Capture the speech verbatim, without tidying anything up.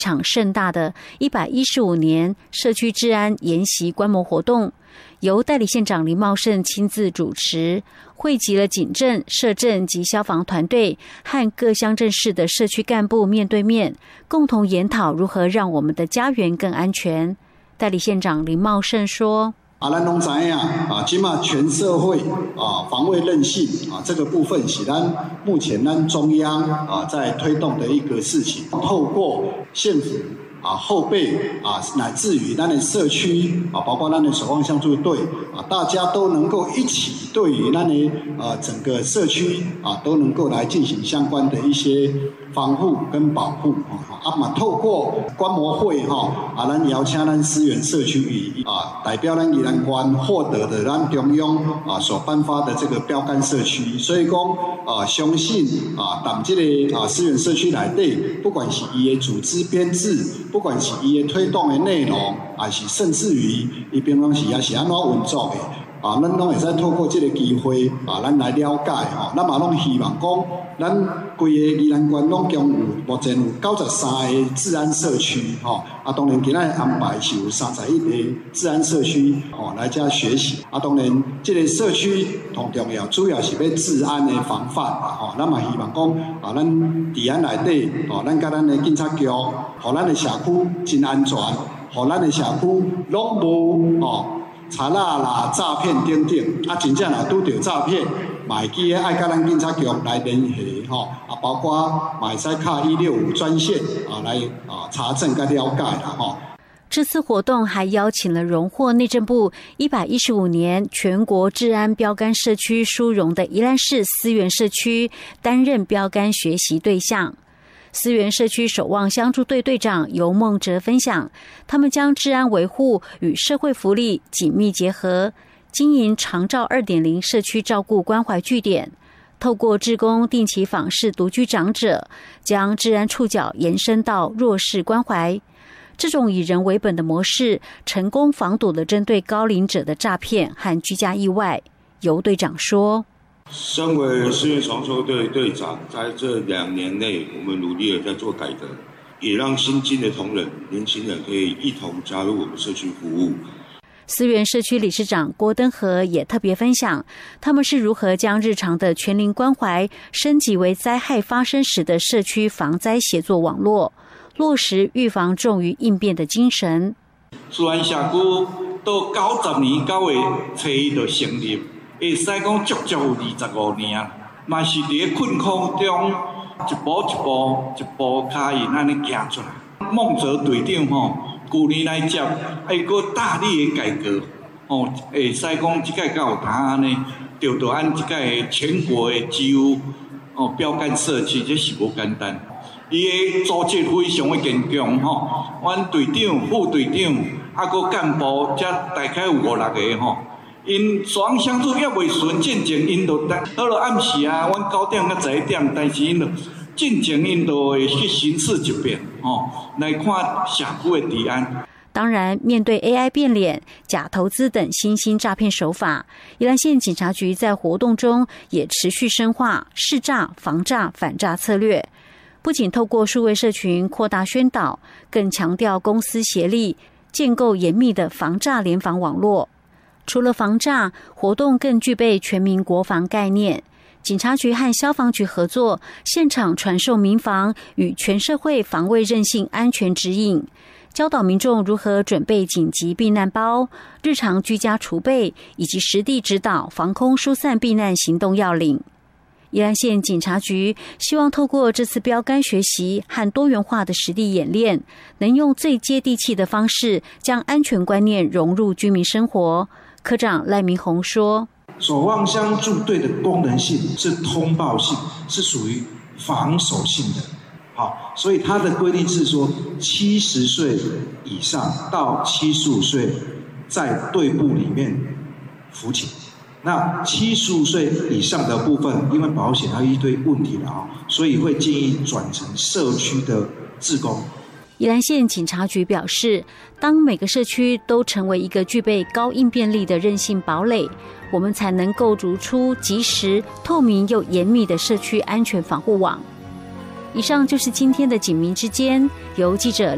场盛大的一百一十五年社区治安研习观摩活动，由代理县长林茂胜亲自主持，汇集了警政、社政及消防团队和各乡镇市的社区干部面对面，共同研讨如何让我们的家园更安全。代理县长林茂胜说： 啊，咱拢知影啊，今嘛全社会啊防卫韧性啊这个部分是咱目前咱中央啊在推动的一个事情，透过县府啊后备啊乃至于咱的社区啊，包括咱的守望相助队啊，大家都能够一起对于咱的呃整个社区啊都能够来进行相关的一些防护跟保护啊，啊嘛透过观摩会哈啊，咱邀请咱思源社区与啊代表咱宜兰县获得的咱中央啊所颁发的这个标杆社区，所以讲啊相信啊咱这个啊思源社区内底，不管是伊的组织编制，不管是伊的推动的内容，还是甚至于伊平常时也是安怎运作的。啊，咱拢会使透过这个机会啊，咱来了解吼。咱嘛拢希望讲，咱规个宜兰县拢共有目前有九十三个治安社区吼。啊，当然今仔安排是有三十一个治安社区吼来遮学习。啊，当然这个社区同重要，主要是要治安的防范啊吼。咱嘛希望讲啊，咱治安内底吼，咱甲咱的警察局，互咱的社区真安全，互咱的社区拢无吼。查啦啦、诈骗等等，啊，真正若拄着诈骗，嘛会记得爱甲咱警察局来联系吼，啊，包括嘛会使敲一六五专线啊来啊查证甲了解啦吼。 这次活动还邀请了荣获内政部一百一十五年全国治安标杆社区殊荣的宜兰市思源社区担任标杆学习对象。思源社区守望相助队队长尤梦哲分享，他们将治安维护与社会福利紧密结合，经营长照 二点零 社区照顾关怀据点，透过志工定期访视独居长者，将治安触角延伸到弱势关怀。这种以人为本的模式，成功防堵了针对高龄者的诈骗和居家意外。尤队长说， 身为思源防守队队长，在这两年内，我们努力的在做改革，也让新进的同仁、年轻人可以一同加入我们社区服务。 思源社区理事长郭登和也特别分享，他们是如何将日常的全龄关怀升级为灾害发生时的社区防灾协作网络，落实预防重于应变的精神。 思源社区到九十年九月初一就成立。会使讲足足有二十五年，嘛是伫个困苦中一步一步、一步脚印安尼行出来。孟哲队长吼，旧年来接，还佫大力的改革，吼，会使讲即届才有通安尼，着着按即届全国的几乎哦标杆社区，这是无简单。伊的组织非常的坚强吼，阮队长、副队长，啊佫干部，才大概有五六个吼。因守望相助也袂顺，进前因就到了暗时啊，阮九点到十一点，但是因就进前因就会去巡视一遍，吼，来看社区的治安。 当然，面对 A I 变脸、假投资等新兴诈骗手法，宜兰县警察局在活动中也持续深化识诈、防诈、反诈策略。不仅透过数位社群扩大宣导，更强调公私协力，建构严密的防诈联防网络。除了防诈，活动更具备全民国防概念。警察局和消防局合作，现场传授民防与全社会防卫韧性安全指引，教导民众如何准备紧急避难包、日常居家储备，以及实地指导防空疏散避难行动要领。宜兰县警察局希望透过这次标杆学习和多元化的实地演练，能用最接地气的方式，将安全观念融入居民生活。科长赖明宏说， 守望相助队的功能性是通报性，是属于防守性的。好，所以它的规定是说，七十岁以上到七十五岁在队部里面服勤。那七十五岁以上的部分，因为保险还有一堆问题了啊，所以会建议转成社区的志工。 宜兰县警察局表示，当每个社区都成为一个具备高应变力的韧性堡垒，我们才能构筑出及时、透明又严密的社区安全防护网。以上就是今天的警民之间，由记者